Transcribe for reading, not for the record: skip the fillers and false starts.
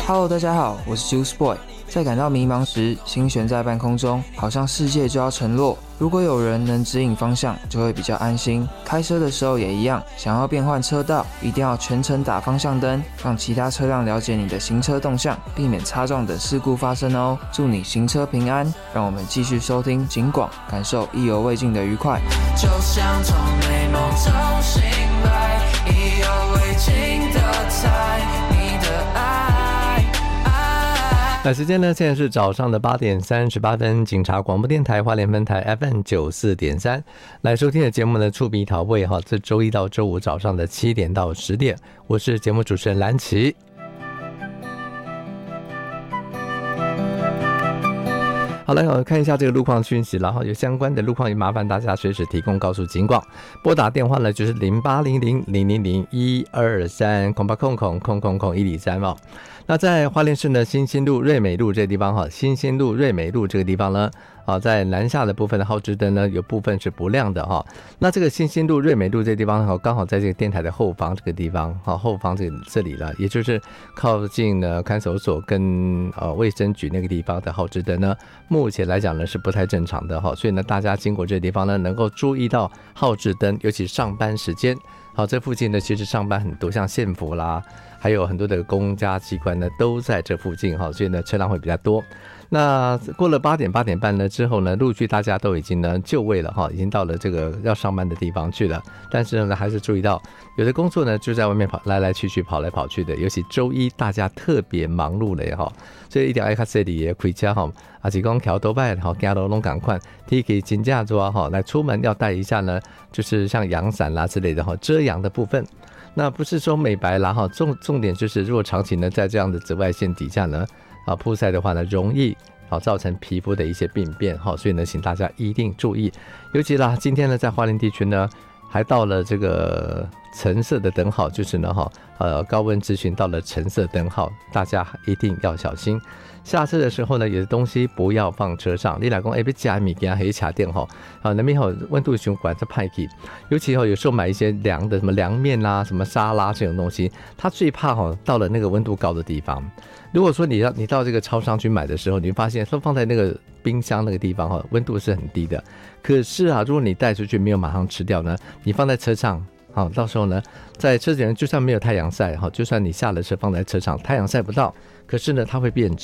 Hello， 大家好，我是 Juice Boy。在感到迷茫时，心悬在半空中，好像世界就要沉落。如果有人能指引方向，就会比较安心。开车的时候也一样，想要变换车道，一定要全程打方向灯，让其他车辆了解你的行车动向，避免擦撞等事故发生哦。祝你行车平安！让我们继续收听警广，感受意犹未尽的愉快。 就像从美梦中醒来，意犹未尽的猜你的爱。 那时间呢？现在是早上的8点38分，警察广播电台花莲分台 FM 94.3，来收听的节目呢，触鼻桃味哈，这周一到周五早上的7点到10点，我是节目主持人蓝琪。好了，我看一下这个路况讯息，然后有相关的路况也麻烦大家随时提供告诉警广。拨打电话呢就是0800000123空123哦。那在花莲市呢，新兴路、瑞美路这个地方哈，新兴路、瑞美路这个地方呢，在南下的部分的号志灯呢，有部分是不亮的哈。那这个新兴路、瑞美路这个地方刚好在这个电台的后方这个地方，后方这里了，也就是靠近呢看守所跟卫生局那个地方的号志灯呢，目前来讲呢是不太正常的哈，所以呢大家经过这个地方呢，能够注意到号志灯，尤其上班时间。好，这附近呢其实上班很多，像县府啦，还有很多的公家机关呢都在这附近哈，所以呢车辆会比较多。那过了8点8点半呢之后呢，陆续大家都已经呢就位了哈，已经到了这个要上班的地方去了。但是呢还是注意到有的工作呢就在外面来来去去跑来跑去的，尤其周一大家特别忙碌了哈，所以一定要看这里也回家哈，还是讲桥头摆好，走路拢赶快，提起真正做哈，来出门要带一下呢，就是像阳伞啦之类的哈，遮阳的部分。那不是说美白啦哈，重点就是如果长期呢在这样的紫外线底下呢曝晒的话呢，容易造成皮肤的一些病变哈，所以呢请大家一定注意。尤其啦今天呢在花莲地区呢还到了这个橙色的灯号，就是呢高温资讯到了橙色灯号，大家一定要小心。下车的时候呢，有的东西不要放车上。你老公要加米给他黑茶店哈，那边温度循环在派去，尤其有时候买一些凉的什么凉面啦、什么沙拉这种东西，他最怕到了那个温度高的地方。如果说你到这个超商去买的时候，你会发现说放在那个冰箱那个地方温度是很低的。可是如果你带出去没有马上吃掉呢，你放在车上。到时候呢，在车子就算没有太阳晒，就算你下了车放在车上，太阳晒不到，可是呢，它会变质。